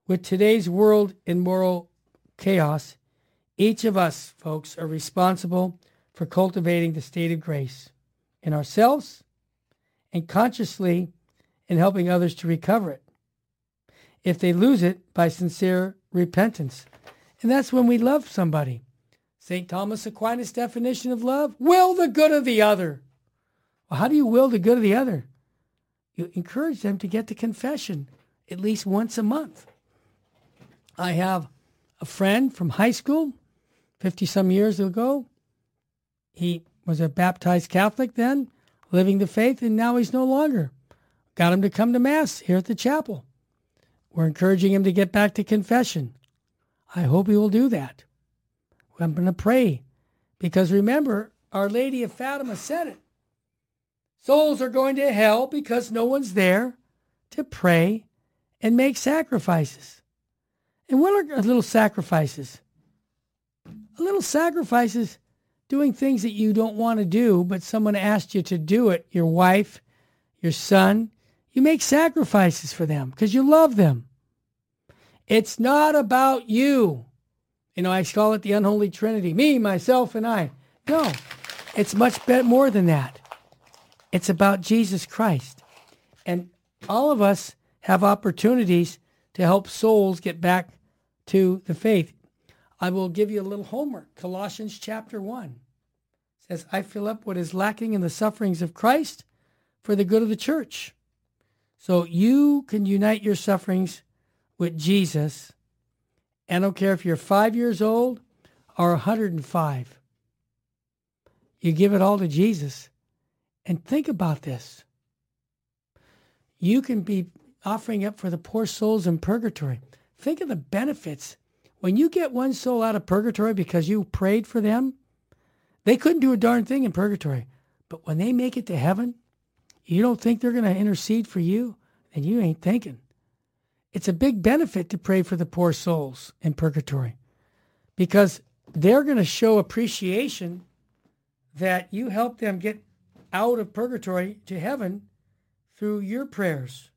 With today's world in moral chaos, each of us, folks, are responsible for cultivating the state of grace in ourselves and consciously in helping others to recover it, if they lose it by sincere repentance. And that's when we love somebody. St. Thomas Aquinas' definition of love, will the good of the other. Well, how do you will the good of the other? You encourage them to get to confession at least once a month. I have a friend from high school, 50-some years ago. He was a baptized Catholic then, living the faith, and now he's no longer. Got him to come to Mass here at the chapel. We're encouraging him to get back to confession. I hope he will do that. I'm going to pray, because remember, Our Lady of Fatima said it. Souls are going to hell because no one's there to pray and make sacrifices. And what are little sacrifices? A little sacrifices, doing things that you don't want to do, but someone asked you to do it, your wife, your son. You make sacrifices for them because you love them. It's not about you. You know, I call it the unholy trinity. Me, myself, and I. No, it's much more than that. It's about Jesus Christ. And all of us have opportunities to help souls get back to the faith. I will give you a little homework. Colossians chapter 1 says, I fill up what is lacking in the sufferings of Christ for the good of the church. So you can unite your sufferings with Jesus. And I don't care if you're 5 years old or 105. You give it all to Jesus. And think about this. You can be offering up for the poor souls in purgatory. Think of the benefits. When you get one soul out of purgatory because you prayed for them, they couldn't do a darn thing in purgatory. But when they make it to heaven, you don't think they're going to intercede for you, and you ain't thinking. It's a big benefit to pray for the poor souls in purgatory, because they're going to show appreciation that you helped them get out of purgatory to heaven through your prayers.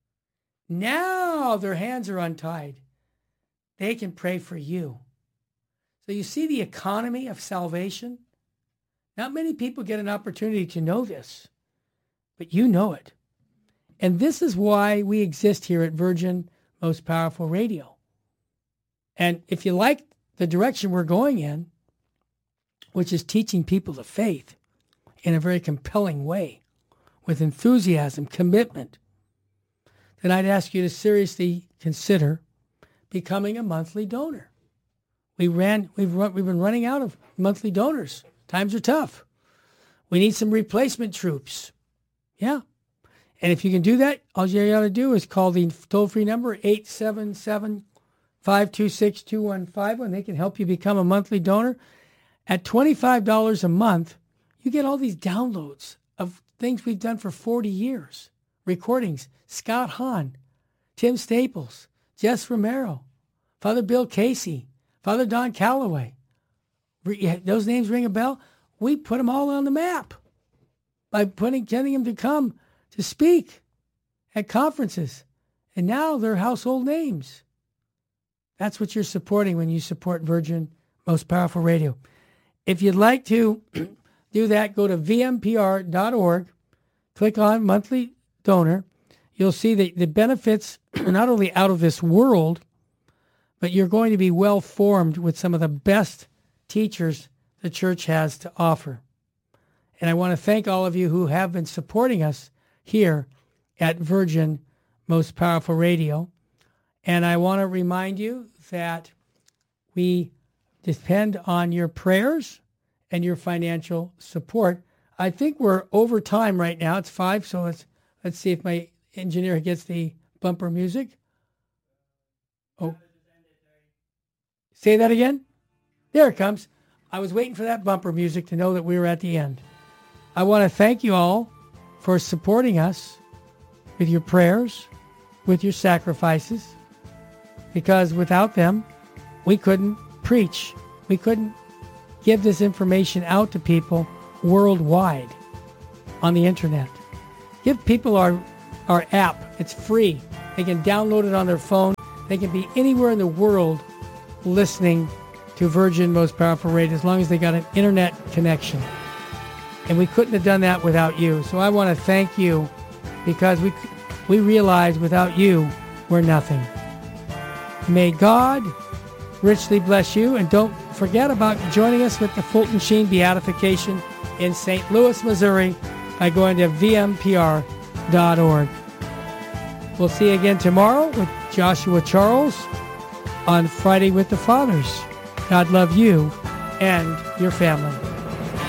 Now their hands are untied. They can pray for you. So you see the economy of salvation? Not many people get an opportunity to know this, but you know it. And this is why we exist here at Virgin Most Powerful Radio. And if you like the direction we're going in, which is teaching people the faith in a very compelling way, with enthusiasm, commitment, then I'd ask you to seriously consider becoming a monthly donor. We've been running out of monthly donors. Times are tough. We need some replacement troops. Yeah. And if you can do that, all you got to do is call the toll-free number 877-526-2151. They can help you become a monthly donor. At $25 a month, you get all these downloads of things we've done for 40 years. Recordings, Scott Hahn, Tim Staples, Jess Romero, Father Bill Casey, Father Don Calloway. Those names ring a bell? We put them all on the map by getting them to come to speak at conferences. And now they're household names. That's what you're supporting when you support Virgin Most Powerful Radio. If you'd like to do that, go to vmpr.org, click on monthly donor. You'll see the benefits are not only out of this world, but you're going to be well formed with some of the best teachers the church has to offer. And I want to thank all of you who have been supporting us here at Virgin Most Powerful Radio. And I want to remind you that we depend on your prayers and your financial support. I think we're over time right now. It's 5, so let's see if my engineer gets the bumper music. Oh, say that again? There it comes. I was waiting for that bumper music to know that we were at the end. I want to thank you all for supporting us with your prayers, with your sacrifices, because without them, we couldn't preach. We couldn't give this information out to people worldwide on the internet. Give people our app. It's free. They can download it on their phone. They can be anywhere in the world listening to Virgin Most Powerful Radio as long as they got an internet connection. And we couldn't have done that without you. So I want to thank you because we realize without you, we're nothing. May God richly bless you. And don't forget about joining us with the Fulton Sheen Beatification in St. Louis, Missouri by going to vmpr.org. We'll see you again tomorrow with Joshua Charles on Friday with the Fathers. God love you and your family.